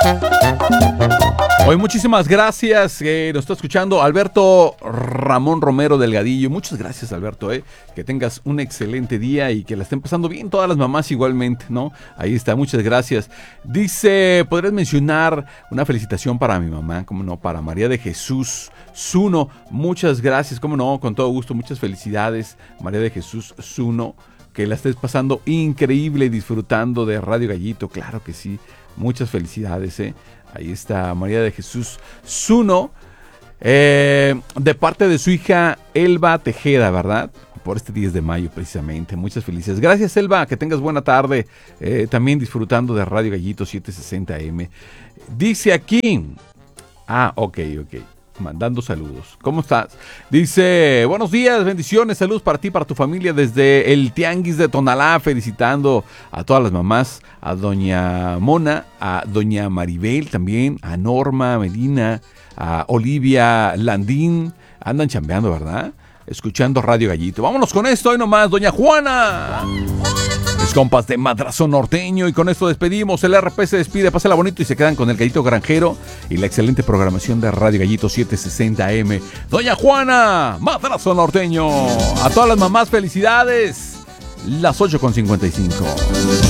Hoy muchísimas gracias, nos está escuchando Alberto Ramón Romero Delgadillo. Muchas gracias, Alberto, que tengas un excelente día y que la estén pasando bien todas las mamás igualmente, ¿no? Ahí está, muchas gracias. Dice, ¿podrías mencionar una felicitación para mi mamá? ¿Cómo no? Para María de Jesús Zuno. Muchas gracias, ¿cómo no? Con todo gusto, muchas felicidades, María de Jesús Zuno. Que la estés pasando increíble disfrutando de Radio Gallito, claro que sí. Muchas felicidades, Ahí está María de Jesús Zuno, de parte de su hija Elba Tejeda, ¿verdad? Por este 10 de mayo precisamente. Muchas felicidades. Gracias, Elba, que tengas buena tarde. También disfrutando de Radio Gallito 760M. Dice aquí... ok. Mandando saludos. ¿Cómo estás? Dice, buenos días, bendiciones, saludos para ti, para tu familia desde el Tianguis de Tonalá, felicitando a todas las mamás, a doña Mona, a doña Maribel también, a Norma Medina, a Olivia Landín, andan chambeando, ¿verdad? Escuchando Radio Gallito. Vámonos con esto, hoy nomás, doña Juana. Mis compas de Madrazo Norteño, y con esto despedimos. El RP se despide, pásala bonito y se quedan con el Gallito Granjero y la excelente programación de Radio Gallito 760M. Doña Juana, Madrazo Norteño. A todas las mamás, felicidades. Las 8:55.